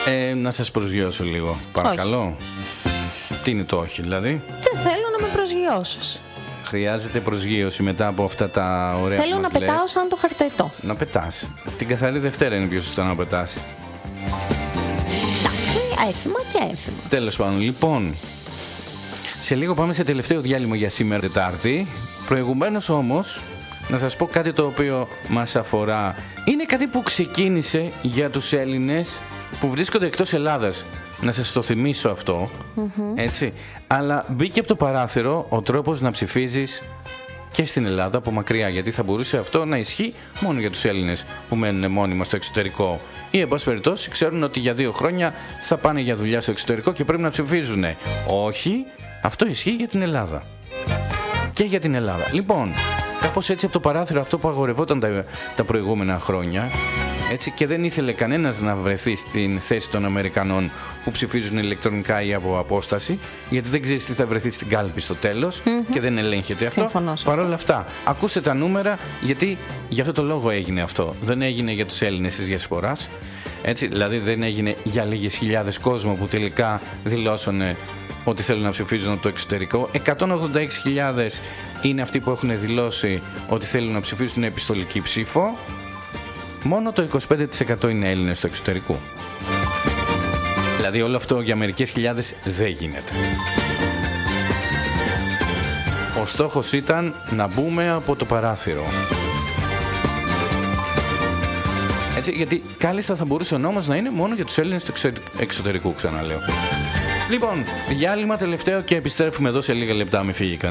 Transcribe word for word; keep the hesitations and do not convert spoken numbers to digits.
Ε, να σας προσγειώσω λίγο, παρακαλώ. Όχι. Τι είναι το όχι, δηλαδή? Δεν θέλω να με προσγειώσεις. Χρειάζεται προσγείωση μετά από αυτά τα ωραία Θέλω που να μας πετάω λες. σαν το χαρτετό. Να πετάς. Την καθαρή Δευτέρα είναι πιο σωστό να πετάς. Έθιμα και έθιμα. Τέλος πάντων, λοιπόν, σε λίγο πάμε σε τελευταίο διάλειμμα για σήμερα Τετάρτη. Προηγουμένως όμως, να σας πω κάτι το οποίο μας αφορά. Είναι κάτι που ξεκίνησε για τους Έλληνες που βρίσκονται εκτός Ελλάδας. Να σας το θυμίσω αυτό, mm-hmm. έτσι. Αλλά μπήκε από το παράθυρο ο τρόπος να ψηφίζεις και στην Ελλάδα από μακριά, γιατί θα μπορούσε αυτό να ισχύει μόνο για τους Έλληνες που μένουν μόνιμα στο εξωτερικό ή εν πάση περιπτώσει ξέρουν ότι για δύο χρόνια θα πάνε για δουλειά στο εξωτερικό και πρέπει να ψηφίζουν. Όχι, αυτό ισχύει για την Ελλάδα. Και για την Ελλάδα. Λοιπόν, κάπως έτσι από το παράθυρο αυτό που αγορευόταν τα, τα προηγούμενα χρόνια, έτσι, και δεν ήθελε κανένας να βρεθεί στην θέση των Αμερικανών που ψηφίζουν ηλεκτρονικά ή από απόσταση, γιατί δεν ξέρεις τι θα βρεθεί στην κάλπη στο τέλος mm-hmm. και δεν ελέγχεται αυτό. Παρ' όλα αυτά, ακούστε τα νούμερα, γιατί για αυτό το λόγο έγινε αυτό. Δεν έγινε για τους Έλληνες της διασποράς, έτσι, δηλαδή δεν έγινε για λίγες χιλιάδες κόσμο που τελικά δηλώσανε ότι θέλουν να ψηφίζουν από το εξωτερικό. εκατόν ογδόντα έξι χιλιάδες είναι αυτοί που έχουν δηλώσει ότι θέλουν να ψηφίσουν επιστολική ψήφο. Μόνο το είκοσι πέντε τοις εκατό είναι Έλληνες στο εξωτερικό. Δηλαδή όλο αυτό για μερικές χιλιάδες δεν γίνεται. Ο στόχος ήταν να μπούμε από το παράθυρο. Έτσι, γιατί κάλλιστα θα μπορούσε ο νόμος να είναι μόνο για τους Έλληνες του εξωτερικού, ξαναλέω. Λοιπόν, διάλειμμα τελευταίο και επιστρέφουμε εδώ σε λίγα λεπτά, μη φύγει κανείς.